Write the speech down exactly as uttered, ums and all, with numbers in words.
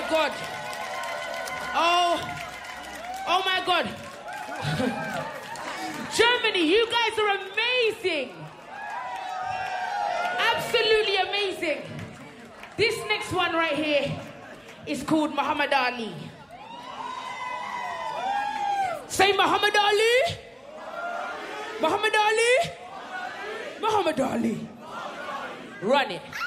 God. Oh, oh my God. Germany, you guys are amazing. Absolutely amazing. This next one right here is called Muhammad Ali. Say Muhammad Ali. Muhammad Ali. Muhammad Ali. Run it.